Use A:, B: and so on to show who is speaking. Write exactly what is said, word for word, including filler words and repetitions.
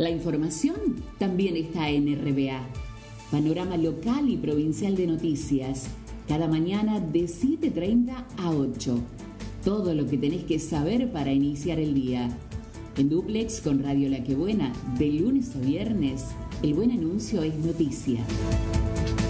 A: La información también está en R B A. Panorama local y provincial de noticias. Cada mañana de siete y treinta a ocho. Todo lo que tenés que saber para iniciar el día. En dúplex con Radio La Que Buena, de lunes a viernes, el buen anuncio es noticia.